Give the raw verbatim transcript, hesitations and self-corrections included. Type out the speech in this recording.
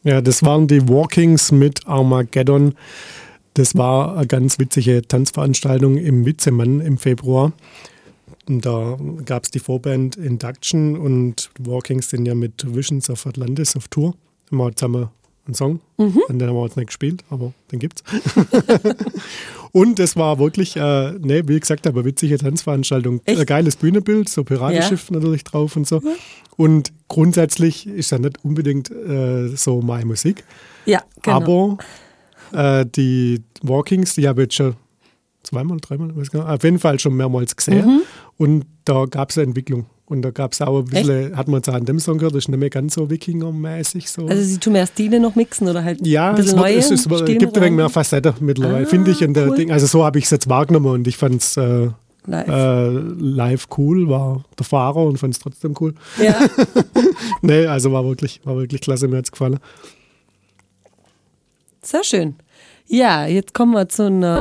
Ja, das waren die Walkings mit Armageddon. Das war eine ganz witzige Tanzveranstaltung im Witzemann im Februar. Und da gab es die Vorband Induction und die Walkings sind ja mit Visions of Atlantis auf Tour. Wir haben zusammen einen Song, mhm. und den haben wir jetzt nicht gespielt, aber den gibt's. Und es war wirklich, äh, ne, wie gesagt, aber witzige Tanzveranstaltung. Echt? Ein geiles Bühnenbild, so Piratenschiff ja. natürlich drauf und so. Mhm. Und grundsätzlich ist ja nicht unbedingt äh, so meine Musik. Ja, genau. Aber äh, die Walkings, die habe ich jetzt schon zweimal, dreimal, weiß gar nicht, auf jeden Fall schon mehrmals gesehen. Mhm. Und da gab es eine Entwicklung. Und da gab es auch ein bisschen, Echt? Hat man jetzt auch an dem Song gehört, das ist nicht mehr ganz so Wikinger-mäßig. So. Also sie tun mehr Stile noch mixen oder halt ja, ein bisschen es, neue es, es, es gibt ein wenig mehr Facetten mittlerweile, ah, finde ich. In der cool. Ding, also so habe ich es jetzt wahrgenommen und ich fand es äh, live. Äh, live cool, war der Fahrer und fand es trotzdem cool. Ja. Nee, also war wirklich, war wirklich klasse, mir hat es gefallen. Sehr schön. Ja, jetzt kommen wir zu einer